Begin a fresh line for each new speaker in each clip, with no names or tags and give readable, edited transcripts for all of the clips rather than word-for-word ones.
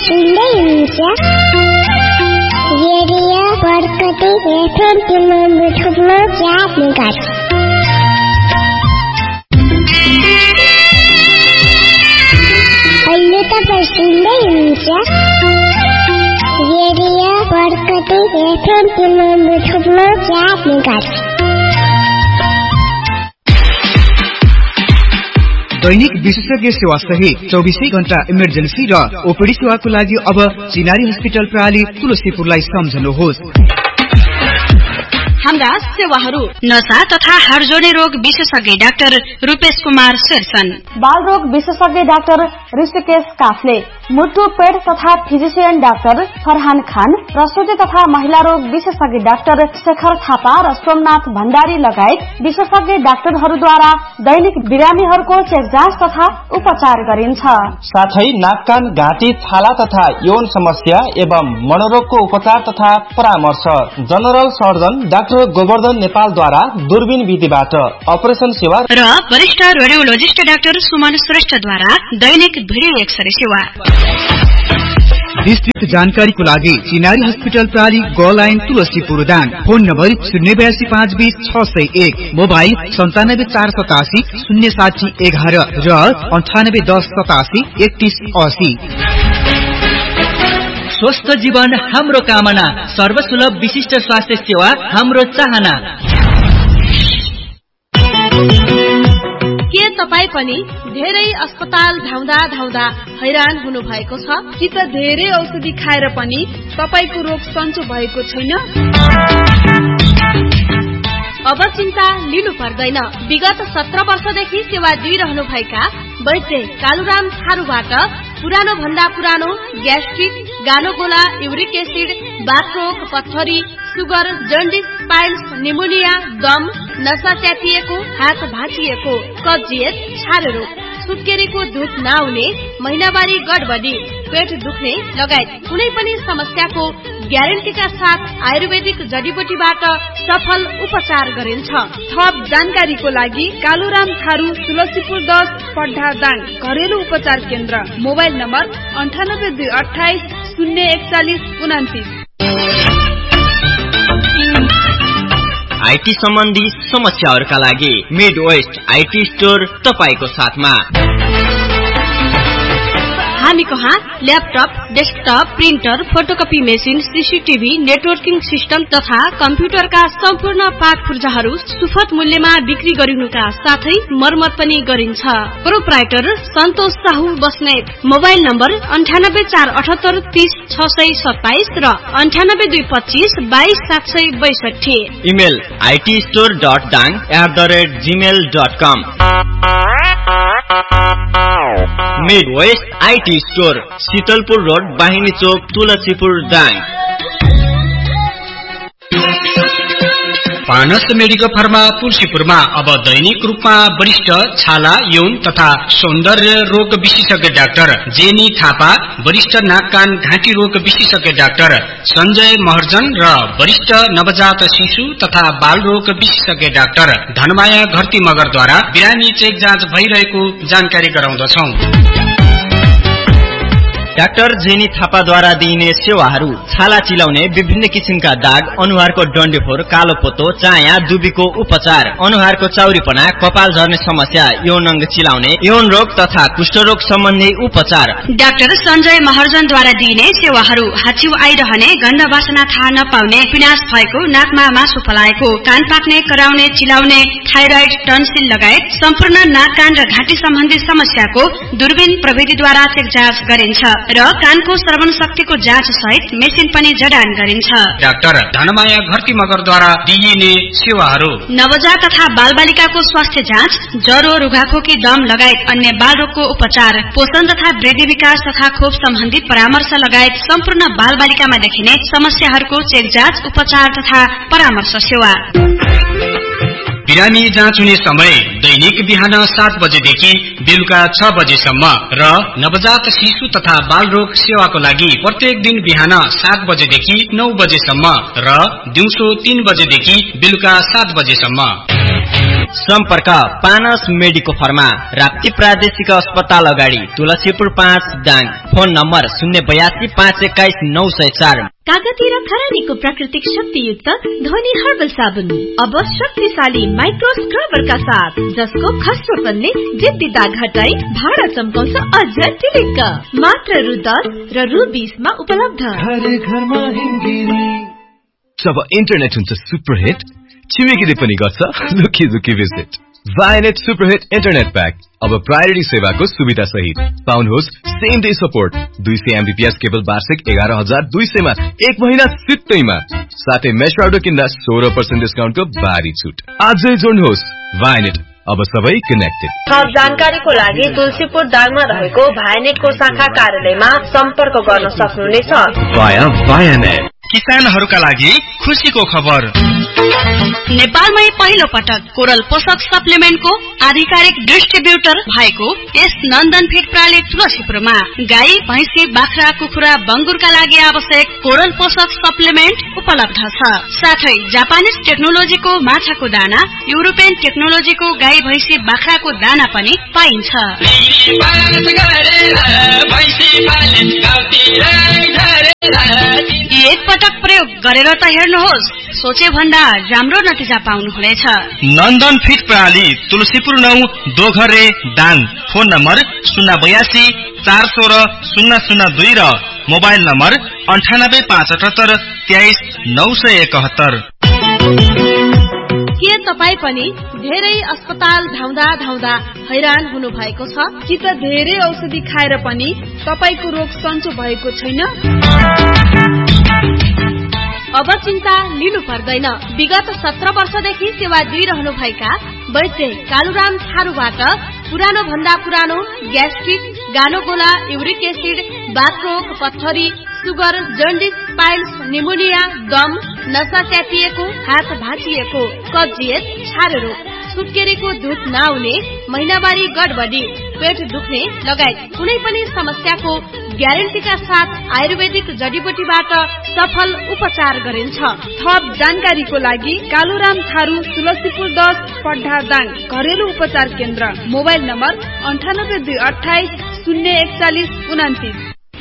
सुन्दै हुनुहुन्छ radio Barkati FM 90.4 अहिले तपाईँ सुन्दै हुनुहुन्छ रेडियो बरकती एफएम 90.4
दैनिक विशेषज्ञ सेवा सहित 24 घण्टा इमर्जेन्सी र ओपीडी सेवाको लागि अब चिनारी हस्पिटल प्रणाली तुलसीपुरलाई सम्झनुहोस्।
हाम्रा सेवाहरू नसा तथा हाड जोड्ने रोग विशेषज्ञ डाक्टर रूपेश कुमार शेरसन,
बाल रोग विशेषज्ञ डाक्टर ऋषिकेश काफले, मुटु पेट तथा फिजिशियन डाक्टर फरहान खान, प्रसूति तथा महिला रोग विशेषज्ञ डाक्टर शेखर थापा र सोमनाथ भण्डारी लगायत विशेषज्ञ डाक्टरहरूद्वारा दैनिक बिरामीहरूको चेक जाँच तथा उपचार गरिन्छ।
साथै नाक कान घाँटी छाला तथा यौन समस्या एवं मनोरोगको उपचार तथा परामर्श जनरल सर्जन डाक्टर गोवर्धन नेपालद्वारा दूरबीन विधिबाट अपरेसन सेवा
र वरिष्ठ रेडियोलोजिस्ट डाक्टर सुमन श्रेष्ठद्वारा दैनिक भिडियो एक्सरे सेवा।
विस्तृत जानकारीको लागि चिनारी हस्पिटल प्रणाली ग line Tulsipur Dang, phone number 082520601, mobile 97487 06011 र 981087 3180।
स्वस्थ जीवन हाम्रो कामना, सर्वसुलभ विशिष्ट स्वास्थ्य सेवा हाम्रो चाहना।
के तपाई पनि धेरै अस्पताल धाउँदा धाउँदा हैरान हुनु भएको छ कि त धेरै औषधि खाएर पनि तपाईको रोग सन्चो भएको छैन? अब चिन्ता लिनु पर्दैन। विगत 17 वर्षदेखि सेवा दिइरहनु भएका वैद्य कालुराम थारूबाट पुरानो भन्दा पुरानो ग्यास्ट्रिक, गानोगोला, युरिक एसिड, बाथरोग, पत्थरी, सुगर, जन्डिस, पाइल्स, निमोनिया, दम, नसा च्यातिएको, हात भाँचिएको, कब्जियत, छारे रोग, सुत्केरीको दुध नआउने, महिनावारी गडबडी, पेट दुख्ने लगायत कुनै पनि समस्याको ग्यारेन्टीका साथ आयुर्वेदिक जडीबुटीबाट सफल उपचार गरिन्छ। थप जानकारीको लागि कालुराम थारू तुलसीपुर 10 पड्डा दाङ घरेलु उपचार केन्द्र, मोबाइल नम्बर 9828 041 29।
आईटी सम्बन्धी समस्याहरूका लागि मिड वेस्ट आईटी स्टोर तपाईको साथमा।
हामी कहाँ laptop, desktop, printer, photocopy machine, CCTV, networking system तथा कम्प्युटरका सम्पूर्ण पाठ पूर्जाहरू सुपथ मूल्यमा बिक्री गरिनुका साथै मर्मत पनि गरिन्छ। प्रोप्राइटर सन्तोष साहु बस्नेत, मोबाइल नम्बर 9848 30 627 र 9825 22 762।
Email itstore.dang@gmail.com। Mid West IT store, Sheetalpur road, बाहिनी Chowk, Tulsipur Dang.
पानस medical pharma तुलसीपुरमा अब दैनिक रूपमा वरिष्ठ छाला, यौन तथा सौन्दर्य रोग विशेषज्ञ डाक्टर जेनी थापा, वरिष्ठ नाक कान घाँटी रोग विशेषज्ञ डाक्टर सञ्जय महर्जन र वरिष्ठ नवजात शिशु तथा बाल रोग विशेषज्ञ डाक्टर धनमाया घरती मगरद्वारा बिरामी चेक जाँच भइरहेको जानकारी गराउँदछौं।
डाक्टर जेनी थापाद्वारा दिइने सेवाहरू छाला चिलाउने, विभिन्न किसिमका दाग, अनुहारको डन्डेफोर, कालो पोतो, चाया, दुबीको उपचार, अनुहारको चाउरीपना, कपाल झर्ने समस्या, यौन अंग चिलाउने, यौन रोग तथा कुष्ठरोग सम्बन्धी उपचार।
डाक्टर सञ्जय महर्जनद्वारा दिइने सेवाहरू हाच्छिउ आइरहने, गन्ध वासना थाहा नपाउने, पिनास भएको, नाकमा मासु फलाएको, कान पाक्ने, कराउने, चिलाउने, थाइराइड, टन्सिल लगायत सम्पूर्ण नाक कान र घाँटी सम्बन्धी समस्याको दूरबीन प्रविधिद्वारा चेक जाँच गरिन्छ र कानको श्रवण शक्तिको जाँच सहित मेसिन पनि जडान गरिन्छ।
डाक्टर धनमाया घरती मगरद्वारा दिइने सेवाहरू
नवजात तथा बालबालिकाको स्वास्थ्य जाँच, ज्वरो, रुघाखोकी, दम लगायत अन्य बाल रोगको उपचार, पोषण तथा वृद्धि विकास तथा खोप सम्बन्धी परामर्श लगायत सम्पूर्ण बालबालिकामा देखिने समस्याहरूको चेक जाँच, उपचार तथा परामर्श सेवा।
बिरामी जाँच हुने समय दैनिक बिहान 7 बजेदेखि बेलुका 6 बजेसम्म र नवजात शिशु तथा बाल रोग सेवाको लागि प्रत्येक दिन बिहान 7 बजेदेखि 9 बजेसम्म र दिउँसो 3 बजेदेखि बेलुका 7 बजेसम्म।
सम्पर्क पानस मेडिको फर्मा, राप्ती प्रादेशिक अस्पताल अगाडि, तुलसीपुर 5 दाङ। Phone number 082-521-904।
कागती र खरानीको प्राकृतिक शक्तियुक्त धोनी हर्बल साबुन अब शक्तिशाली माइक्रो स्क्रबरका साथ, जसको खस्रोपनले जिद्दी दाग हटाई भाडा चम्काउँछ अझ टिलिक्क। मात्र रु 10 र रु 20 मा उपलब्ध।
जब इन्टरनेट हुन्छ सुपरहिट, छिमेकीले पनि गर्छ लुकी लुकी visit. Vianet Superhit Internet Pack अब प्रायोरिटी सेवाको सुविधा सहित पाउनुहोस् same day support, 200 Mbps cable वार्षिक 11,200 मा, 1 महिना सित्तैमा, साथै मेश राउटर किन्दा 16% डिस्काउन्टको भारी छुट। आजै जोड्नुहोस् Vianet, अब सबै कनेक्टेड।
थप जानकारीको लागि तुलसीपुर दाङमा रहेको भायनेटको शाखा कार्यालयमा सम्पर्क गर्न सक्नुहुनेछ।
Vianet।
किसानहरूका लागि खुशीको खबर।
नेपालमै पहिलो पटक कोरल पोषक सप्लिमेन्टको आधिकारिक डिस्ट्रिब्युटर भएको यस नन्दन फिड प्रणाली तुलसीपुरमा गाई, भैँसी, बाख्रा, कुखुरा, बङ्गुरका लागि आवश्यक कोरल पोषक सप्लिमेन्ट उपलब्ध छ। साथै जापानिज टेक्नोलोजीको माछाको दाना, युरोपियन टेक्नोलोजीको गाई, भैँसी, बाख्राको दाना पनि पाइन्छ। एक पटक प्रयोग गरेर त हेर्नुहोस्, सोचे भन्दा राम्रो नतिजा पाउनुहुनेछ।
नन्दन फिड प्रणाली तुलसीपुर 9 दोघरे दाङ। फोन नम्बर 082-416-002 र मोबाइल नम्बर 98-578-23-971।
के तपाई पनि धेरै अस्पताल धाउँदा धाउँदा हैरान हुनु भएको छ कि त धेरै औषधि खाएर पनि तपाईको रोग सन्चो भएको छैन? अब चिन्ता लिनु पर्दैन। विगत 17 वर्षदेखि सेवा दिइरहनु भएका वैद्य कालुराम थारूबाट पुरानो भन्दा पुरानो ग्यास्ट्रिक, गानोगोला, युरिक एसिड, बाथरोग, पत्थरी, सुगर, जन्डिस, पाइल्स, निमोनिया, दम, नसा च्यापिएको, हात भाँचिएको, कब्जियत, छारे रोग, सुत्केरीको दुध नआउने, महिनावारी गडबडी, पेट दुख्ने लगायत कुनै पनि समस्याको ग्यारेन्टीका साथ आयुर्वेदिक जडीबुटीबाट सफल उपचार गरिन्छ।
थप जानकारीको लागि कालुराम थारू तुलसीपुर 10 पड्ढा दाङ घरेलु उपचार केन्द्र। Mobile number 98-228-041-29।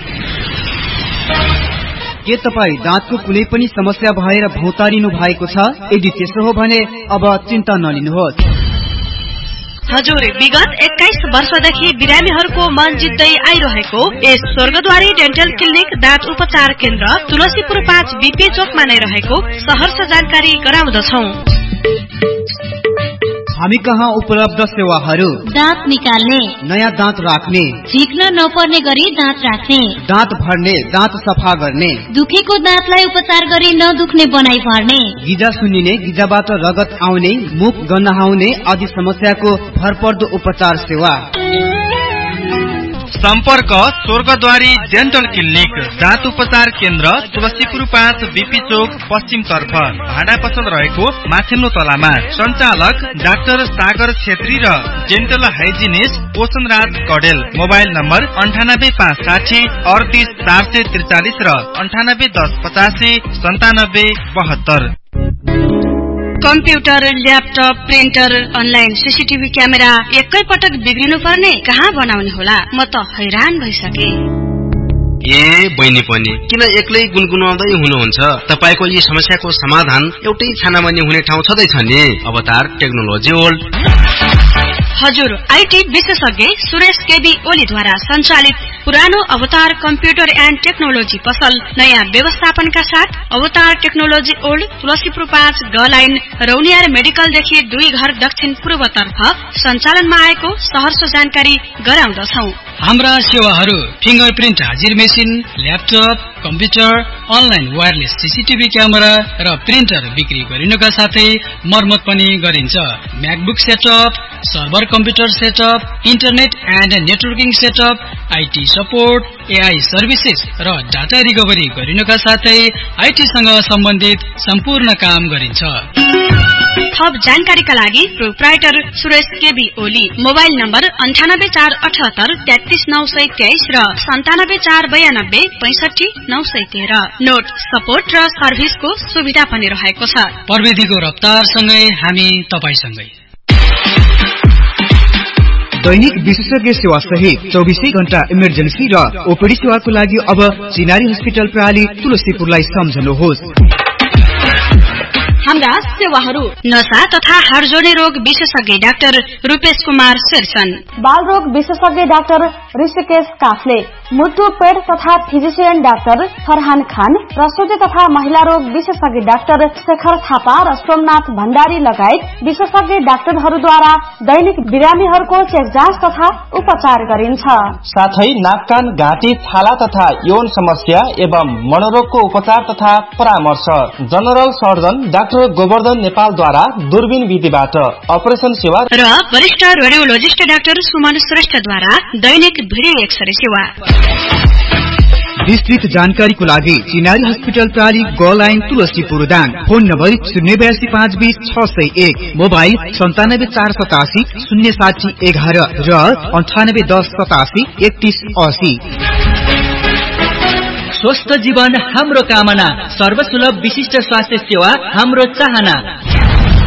के तपाई दाँतको कुनै पनि समस्या भएर भौतारिनु भएको छ? यदि त्यसो हो भने अब चिन्ता नलिनुहोस्।
हजुर, विगत 21 वर्षदेखि बिरामीहरूको मन जित्दै आइरहेको यस स्वर्गद्वारी डेन्टल क्लिनिक दाँत उपचार केन्द्र तुलसीपुर 5 बीपी चोकमा नै रहेको सहर्ष जानकारी गराउँदछौ।
हामी कहाँ उपलब्ध सेवाहरू:
दाँत निकाल्ने,
नयाँ दाँत राख्ने,
झिक्न नपर्ने गरी दाँत राख्ने,
दाँत भर्ने, दाँत सफा गर्ने,
दुखेको दाँतलाई उपचार गरी नदुख्ने बनाइ पार्ने,
गिजा सुन्निने, गिजाबाट रगत आउने, मुख गन्हाउने आदि समस्याको भरपर्दो उपचार सेवा।
सम्पर्क स्वर्गद्वारी डेन्टल क्लिनिक दाँत उपचार केन्द्र तुलसीपुर 5 बीपी चोक पश्चिम तर्फ, भाडा पसल रहेको माथिल्लो तलामा। सञ्चालक डाक्टर सागर छेत्री र डेन्टल हाइजिनिस्ट पोषण राज कडेल। मोबाइल नम्बर 98-85-38-443 र 98-10-85-97-72।
Computer, laptop, printer, online CCTV camera एकै पटक बिग्रिनु पर्ने कहाँ बनाउने होला? म त हैरान भइसके।
ए बहिनी पनि किन एक्लै गुनगुनाउँदै हुनुहुन्छ? तपाईको यी समस्याको समाधान एउटै छानामा नि हुने ठाउँ छँदैछ नि, अवतार टेक्नोलोजी वर्ल्ड।
हजुर, आईटी विशेषज्ञ सुरेश केबी ओलीद्वारा सञ्चालित पुरानो अवतार कम्प्युटर एन्ड टेक्नोलोजी पसल नयाँ व्यवस्थापनका साथ अवतार टेक्नोलोजी ओल्ड तुलसीपुर 5 ग लाइन रौनियार मेडिकलदेखि 2 घर दक्षिण पूर्वतर्फ सञ्चालनमा आएको सहर्ष जानकारी गराउँदछौ।
हाम्रा सेवाहरू फिंगरप्रिन्ट हाजिर machine, laptop, computer, online wireless CCTV camera र प्रिन्टर बिक्री गरिनुका साथै मर्मत पनि गरिन्छ। MacBook setup, server computer setup, internet and networking setup, IT support, AI services र डाटा रिकभरी गरिनुका साथै आईटीसँग सम्बन्धित सम्पूर्ण काम गरिन्छ।
थप जानकारीका लागि proprietor Suresh KB Oli. Mobile number 98-478-33923 र 97-492-65-913। नोट, सपोर्ट र सर्भिसको सुविधा पनि रहेको छ।
प्रविधिको रफ्तारसँगै हामी तपाईसँगै।
दैनिक विशेषज्ञ सेवा सहित 24 घण्टा इमर्जेन्सी र ओपीडी सेवाको लागि अब चिनारी हस्पिटल प्रणाली तुलसीपुरलाई सम्झनुहोस्।
हाम्रा सेवाहरू नशा तथा हाड जोड्ने रोग विशेषज्ञ डाक्टर रूपेश कुमार शेरसन,
बाल रोग विशेषज्ञ डाक्टर ऋषिकेश काफले, मुटु पेट तथा फिजिशियन डाक्टर फरहान खान, प्रसूति तथा महिला रोग विशेषज्ञ डाक्टर शेखर थापा र सोमनाथ भण्डारी लगायत विशेषज्ञ डाक्टरहरूद्वारा दैनिक बिरामीहरूको चेक जाँच तथा उपचार गरिन्छ।
साथै नाक कान घाँटी छाला तथा यौन समस्या एवं मनोरोगको उपचार तथा परामर्श जनरल सर्जन डाक्टर गोवर्धन नेपालद्वारा दूरबीन विधिबाट अपरेसन सेवा
र वरिष्ठ रेडियोलोजिस्ट डाक्टर सुमन श्रेष्ठद्वारा दैनिक भिडियो एक्सरे सेवा।
विस्तृत जानकारीको लागि चिनारी हस्पिटल प्रणाली ग line Tulsipur Dang, phone number 082520 mobile 974870 0711 र 981087 3180।
स्वस्थ जीवन हाम्रो कामना, सर्वसुलभ विशिष्ट स्वास्थ्य सेवा हाम्रो चाहना।